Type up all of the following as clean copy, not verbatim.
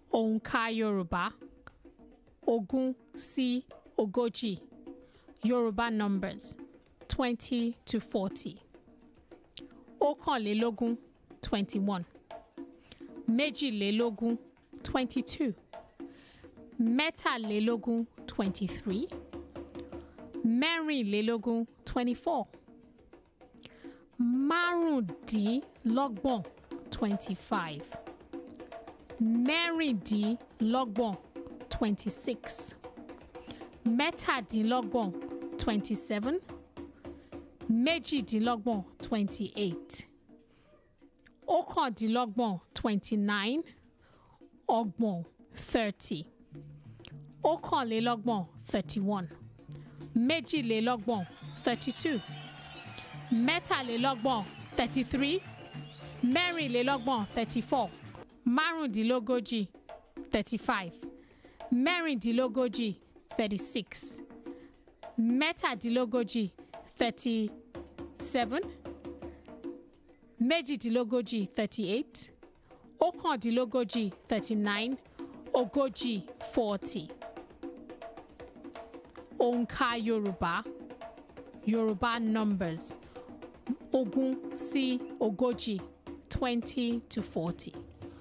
Òǹkà Yorùbá. Ogún sí ogójì. Yoruba numbers 20 to 40. Ọ̀kànlélógún 21. Méjìlélógún 22. Mẹ́tàlélógún 23. Mẹ́rìnlélógún 24. Márùndínlọ́gbọ̀n 25. Mẹ́rìndínlọ́gbọ̀n 26. Mẹ́tàdínlọ́gbọ̀n 27. Méjìdínlọ́gbọ̀n 28. Ọ̀kàndínlọ́gbọ̀n 29. Ọgbọ̀n 30. Ọ̀kànlélọ́gbọ̀n 31. Méjìlélọ́gbọ̀n 32. Mẹ́tàlélọ́gbọ̀n 33. Mẹ́rìnlélọ́gbọ̀n 34. Márùndínlógójì 35. Mẹ́rìndínlógójì 36. Mẹ́tàdínlógójì 37. Méjìdínlógójì 38. Ọ̀kàndínlógójì 39. Ogójì 40. Òǹkà Yorùbá. Yoruba numbers. Ogún sí ogójì 20 to 40.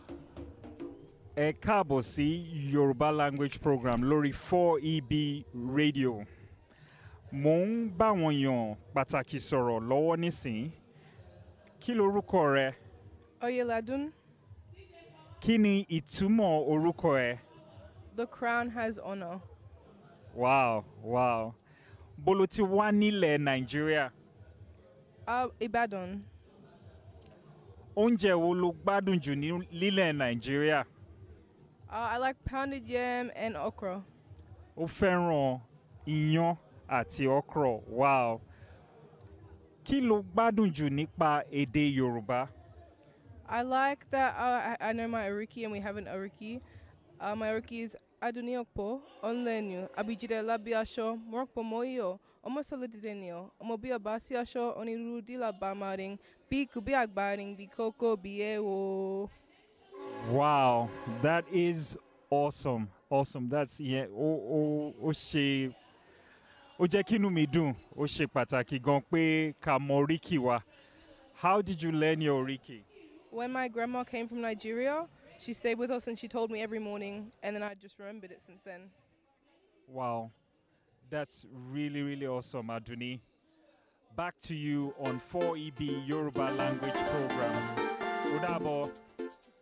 Ẹ káàbọ̀ sí Yoruba language program lórí 4EB radio. Mo ń bá wọn yàn pàtàkì sọ̀rọ̀ lọ́wọ́ nísìn. Kí lorúkọ rẹ? Oyeladun. Kí ni ìtumọ̀ orúkọ ẹ? The crown has honor. Wow, wow. Bolo ti wá nílẹ̀ Nàìjíríà. Ibadan. Oúnjẹ wo lo gbádùn jù nílẹ̀ Nàìjíríà? I like pounded yam and okra. Ó fẹ́ràn iyán àti okra. Wow. Kí lo gbádùn jù nípa èdè Yorùbá? I like that I know my Oriki and we have an Oriki. My Oriki is Aduniokpo, Onlenyu, Abijide Labiasho, Morokpo Moyo, Omosolidenio, Omobia Basiasho, Onirudila Bamaring, Bikubi Agbaring, Bikoko Bieo. Wow, that is awesome. Awesome. That's yeah. Ó ṣe ó jẹ́ kínú mi dùn. Ó ṣe pàtàkì gan pé ká mọ oríkì wa. How did you learn your oríkì? When my grandma came from Nigeria, she stayed with us and she told me every morning, and then I just remembered it since then. Wow, that's really, really awesome, Aduni. Back to you on 4EB Yoruba language program. Ó dàbọ̀.